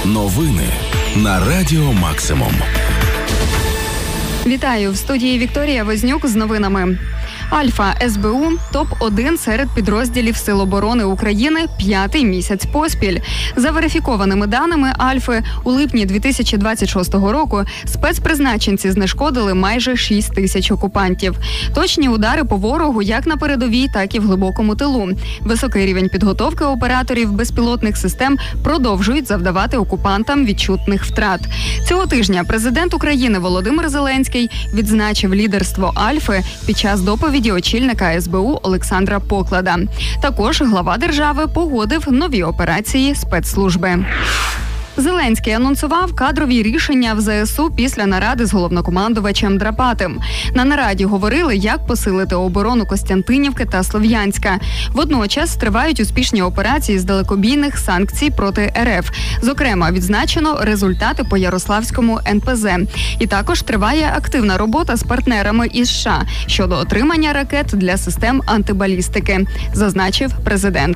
Новини на Радіо Максимум. Вітаю! В студії Вікторія Вознюк з новинами. Альфа СБУ – топ-1 серед підрозділів Сил оборони України 5-й місяць поспіль. За верифікованими даними Альфи, у липні 2026 року спецпризначенці знешкодили майже 6 тисяч окупантів. Точні удари по ворогу як на передовій, так і в глибокому тилу. Високий рівень підготовки операторів безпілотних систем продовжують завдавати окупантам відчутних втрат. Цього тижня президент України Володимир Зеленський відзначив лідерство Альфи під час доповіді очільника СБУ Олександра Поклада. Також глава держави погодив нові операції спецслужби. Зеленський анонсував кадрові рішення в ЗСУ після наради з головнокомандувачем Драпатим. На нараді говорили, як посилити оборону Костянтинівки та Слов'янська. Водночас тривають успішні операції з далекобійних санкцій проти РФ. Зокрема, відзначено результати по Ярославському НПЗ. І також триває активна робота з партнерами із США щодо отримання ракет для систем антибалістики, зазначив президент.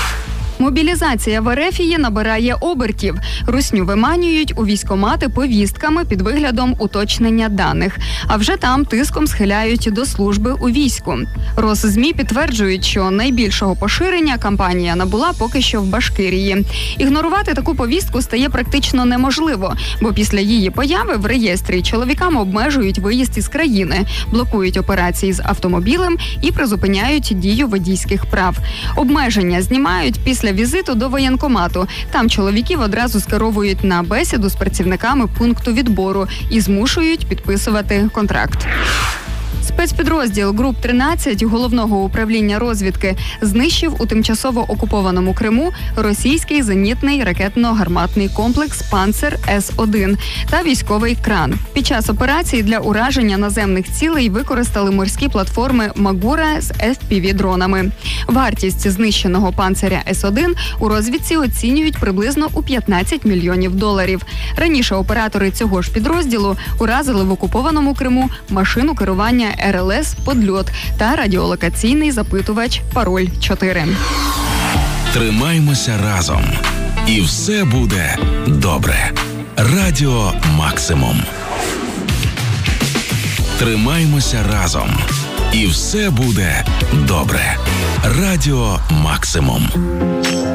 Мобілізація в РФ набирає обертів. Русню виманюють у військкомати повістками під виглядом уточнення даних. А вже там тиском схиляють до служби у війську. Роszmі підтверджують, що найбільшого поширення кампанія набула поки що в Башкирії. Ігнорувати таку повістку стає практично неможливо, бо після її появи в реєстрі чоловікам обмежують виїзд із країни, блокують операції з автомобілем і призупиняють дію водійських прав. Обмеження знімають після візиту до воєнкомату. Там чоловіків одразу скеровують на бесіду з працівниками пункту відбору і змушують підписувати контракт. Спецпідрозділ ГРУП-13 Головного управління розвідки знищив у тимчасово окупованому Криму російський зенітний ракетно-гарматний комплекс «Панцер С-1» та військовий кран. Під час операції для ураження наземних цілей використали морські платформи «Магура» з FPV-дронами. Вартість знищеного «Панцеря С-1» у розвідці оцінюють приблизно у $15 мільйонів. Раніше оператори цього ж підрозділу уразили в окупованому Криму машину керування РЛС «Подльот» та радіолокаційний запитувач «Пароль-4». Тримаймося разом. І все буде добре. Радіо Максимум. Тримаймося разом. І все буде добре. Радіо Максимум.